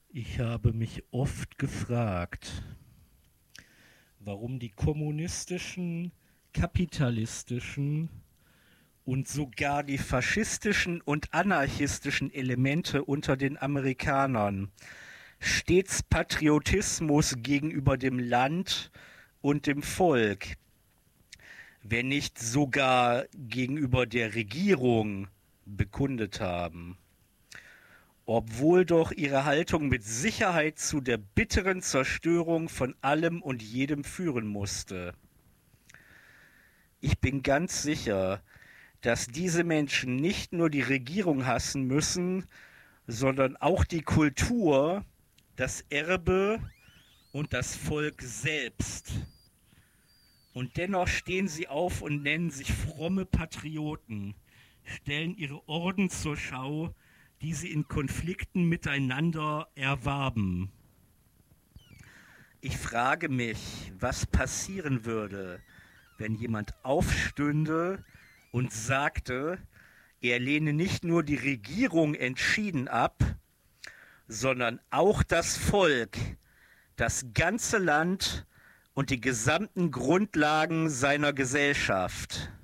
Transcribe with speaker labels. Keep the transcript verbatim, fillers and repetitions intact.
Speaker 1: Ich habe mich oft gefragt, warum die kommunistischen, kapitalistischen und sogar die faschistischen und anarchistischen Elemente unter den Amerikanern stets Patriotismus gegenüber dem Land und dem Volk, wenn nicht sogar gegenüber der Regierung bekundet haben, obwohl doch ihre Haltung mit Sicherheit zu der bitteren Zerstörung von allem und jedem führen musste. Ich bin ganz sicher, dass diese Menschen nicht nur die Regierung hassen müssen, sondern auch die Kultur, das Erbe und das Volk selbst. Und dennoch stehen sie auf und nennen sich fromme Patrioten, stellen ihre Orden zur Schau, die sie in Konflikten miteinander erwarben. Ich frage mich, was passieren würde, wenn jemand aufstünde und sagte, er lehne nicht nur die Regierung entschieden ab, sondern auch das Volk, das ganze Land und die gesamten Grundlagen seiner Gesellschaft.